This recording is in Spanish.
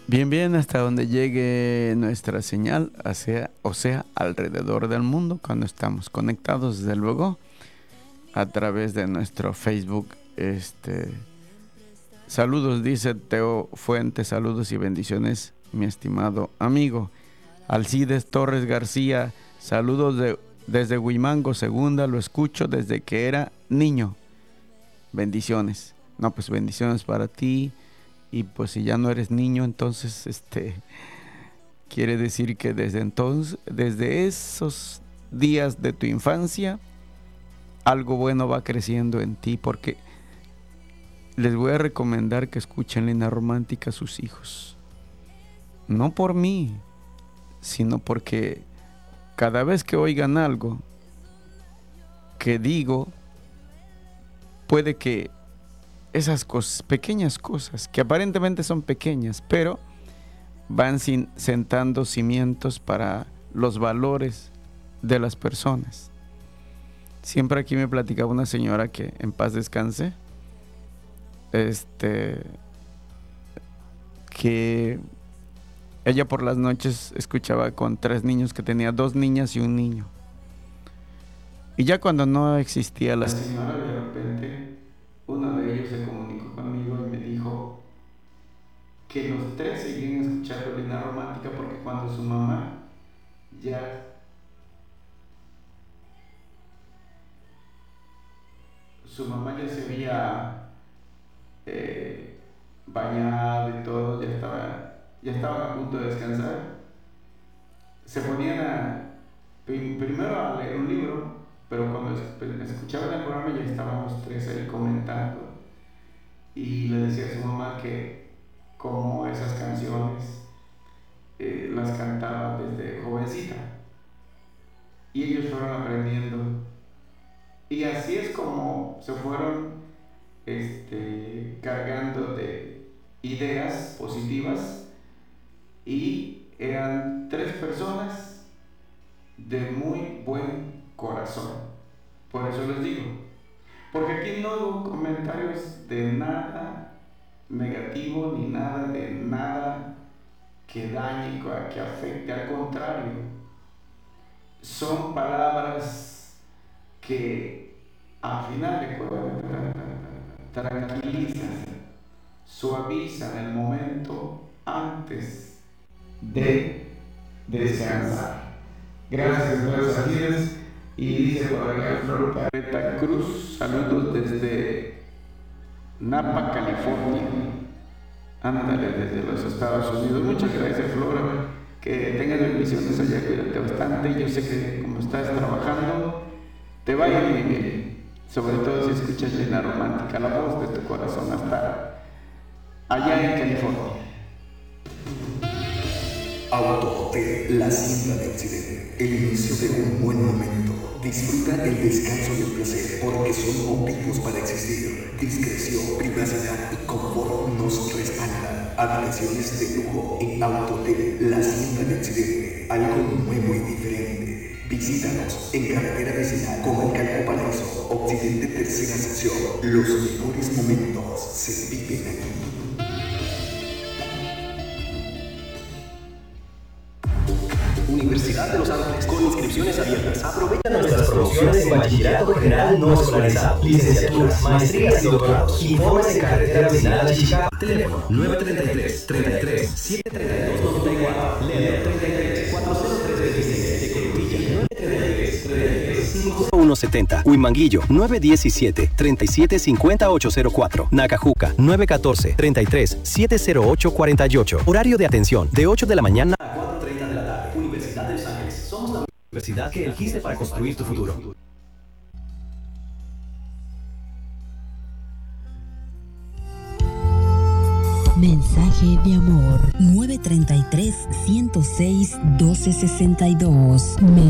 Bien, bien, hasta donde llegue nuestra señal, o sea, alrededor del mundo, cuando estamos conectados, desde luego, a través de nuestro Facebook. Saludos, dice Teo Fuentes, saludos y bendiciones, mi estimado amigo. Alcides Torres García, saludos desde Huimango, Segunda, lo escucho desde que era niño. Bendiciones. No, pues bendiciones para ti. Y pues si ya no eres niño, entonces quiere decir que desde entonces, desde esos días de tu infancia, algo bueno va creciendo en ti, porque les voy a recomendar que escuchen Línea Romántica a sus hijos. No por mí, sino porque cada vez que oigan algo que digo, puede que esas cosas, pequeñas cosas, que aparentemente son pequeñas, pero van sentando cimientos para los valores de las personas. Siempre aquí me platicaba una señora que en paz descanse, que ella por las noches escuchaba con 3 niños, que tenía 2 niñas y un niño. Y ya cuando no existía la señora, de repente uno de ellos se comunicó conmigo y me dijo que los 3 seguían escuchando Línea Romántica porque cuando ya su mamá ya se había bañado y todo, ya estaban a punto de descansar, se ponían primero a leer un libro, pero cuando escuchaban el programa ya estaban los 3 ahí comentando, y le decía a su mamá que como esas canciones las cantaba desde jovencita, y ellos fueron aprendiendo, y así es como se fueron cargando de ideas positivas, y eran 3 personas de muy buen corazón. Por eso les digo, porque aquí no hubo comentarios de nada negativo ni nada de nada que dañe, que afecte. Al contrario, son palabras que a final de cuentas tranquilizan, suavizan el momento antes de descansar. Gracias, Ángeles. Y dice por acá Flor Carreta Cruz, saludos desde Napa, California. Ándale, desde los Estados Unidos. Muchas gracias, Flor. Que tengas bendiciones allá, cuídate bastante. Yo sé que como estás trabajando, te va a ir muy bien. Sobre todo si escuchas Línea Romántica, la voz de tu corazón, hasta allá en California. Auto Hotel La Hacienda de Occidente. El inicio de un buen momento. Disfruta el descanso y el placer, porque son motivos para existir. Discreción, privacidad y confort nos respaldan. Habitaciones de lujo en Auto Hotel La Hacienda de Occidente. Algo nuevo y diferente. Visítanos en carretera vecinal con el Calco Paraíso, Occidente, tercera sección. Los mejores momentos se viven aquí. Universidad de Los Ángeles, con inscripciones abiertas. Aprovecha nuestras promociones en bachillerato general no escolarizado, licenciaturas, maestrías y doctorados. Informes en carretera vecinal de Chicago. Teléfono 933 33 732 94. Leo 33 403 26. De Colombilla 933 33 5170. Huimanguillo 917 37 50 804. Nacajuca 914 33 708 48. Horario de atención de 8 de la mañana a 4:30 de la tarde. Universidad de Los Ángeles. Somos la universidad que elegiste para construir tu futuro. Mensaje de amor 933 106 1262.